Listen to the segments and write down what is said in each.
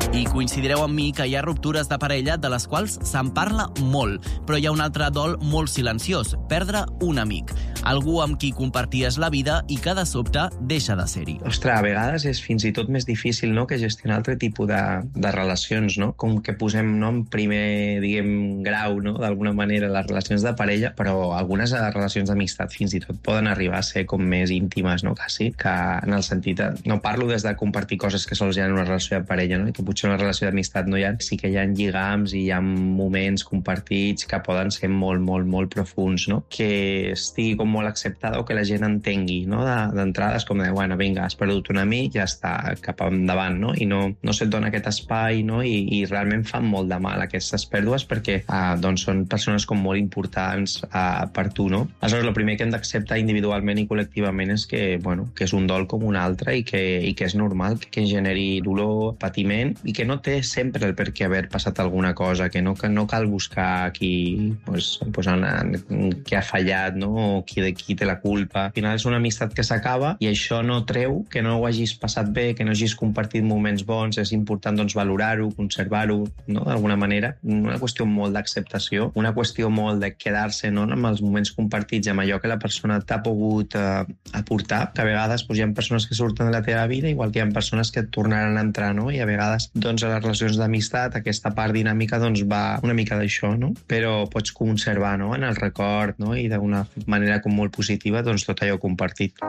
I coincidireu amb mi que hi ha ruptures de parella de les quals se'n parla molt, però hi ha un altre dol molt silenciós, perdre un amic. Algú amb qui comparties la vida i que de sobte deixa de ser-hi. Ostres, a vegades és fins i tot més difícil, no?, que gestionar altre tipus de relacions, no? Com que posem, no, en primer, diguem, grau, no?, d'alguna manera, les relacions de parella, però algunes relacions d'amistat fins i tot poden arribar a ser com més íntimes, no?, quasi, que en el sentit... No parlo des de compartir coses que sols hi ha en una relació de parella, no?, i que potser en una relació d'amistat no hi ha. Sí que hi ha lligams i hi ha moments compartits que poden ser molt, molt, molt profuns, no?, que estigui com molt acceptada o que la gent entengui, no?, d'entrada és com de, bueno, vinga, has perdut un amic, ja està, cap endavant, no?, i no se't dona aquest espai, no?, i realment fan molt de mal aquestes pèrdues perquè doncs són persones com molt importants per tu, no? Aleshores, el primer que hem d'acceptar individualment i col·lectivament és que, bueno, que és un dol com un altre i que és normal que generi dolor, patiment i que no té sempre el per què haver passat alguna cosa, que no cal buscar qui ha fallat, no?, o qui té la culpa. Al final és una amistat que s'acaba i això no treu que no ho hagis passat bé, que no hagis compartit moments bons. És important, doncs, valorar-ho, conservar-ho, no?, d'alguna manera. Una qüestió molt d'acceptació, una qüestió molt de quedar-se, no?, amb els moments compartits, amb allò que la persona t'ha pogut aportar, que a vegades hi ha persones que surten de la teva vida, igual que hi ha persones que et tornaran a entrar, no?, i a vegades, doncs, a les relacions d'amistat, aquesta part dinàmica, doncs, va una mica d'això, no?, però pots conservar, no?, en el record, no?, i d'una manera com molt positiva, doncs, tot allò compartit.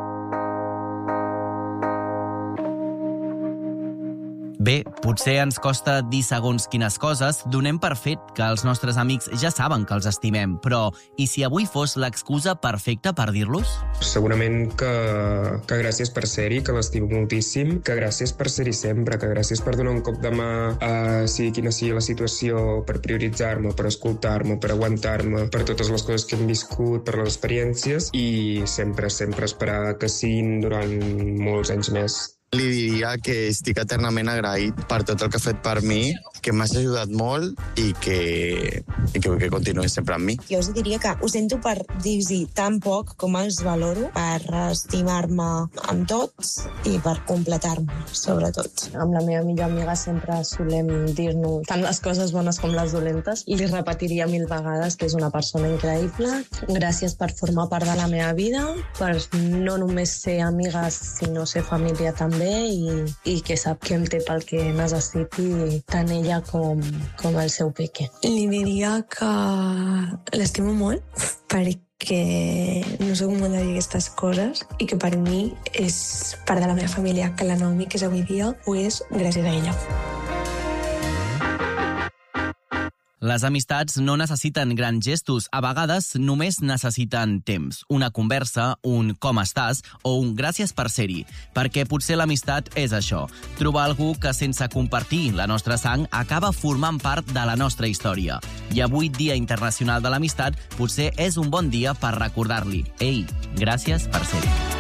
Bé, potser ens costa dir segons quines coses, donem per fet que els nostres amics ja saben que els estimem, però i si avui fos l'excusa perfecta per dir-los? Segurament que gràcies per ser-hi, que l'estimo moltíssim, que gràcies per ser-hi sempre, que gràcies per donar un cop de mà sigui quina sigui la situació, per prioritzar-me, per escoltar-me, per aguantar-me, per totes les coses que hem viscut, per les experiències i sempre, sempre esperar que siguin durant molts anys més. Li diria que estic eternament agraït per tot el que ha fet per mi, que m'has ajudat molt i que continuï sempre amb mi. Jo us diria que ho sento per dir-hi tan poc com els valoro, per estimar-me amb tots i per completar-me, sobretot. Amb la meva millor amiga sempre solem dir-nos tant les coses bones com les dolentes. Li repetiria 1000 vegades que és una persona increïble. Gràcies per formar part de la meva vida, per no només ser amigues, sinó ser família també, i que sap que em té pel que necessiti tant ella com el seu peque. Li diria que l'estimo molt perquè no soc molt de dir aquestes coses i que per mi és part de la meva família, que la Naomi que és avui dia ho és gràcies a ella. Les amistats no necessiten grans gestos, a vegades només necessiten temps, una conversa, un com estàs o un gràcies per ser-hi, perquè potser l'amistat és això, trobar algú que sense compartir la nostra sang acaba formant part de la nostra història. I avui, Dia Internacional de l'Amistat, potser és un bon dia per recordar-li, ei, gràcies per ser-hi.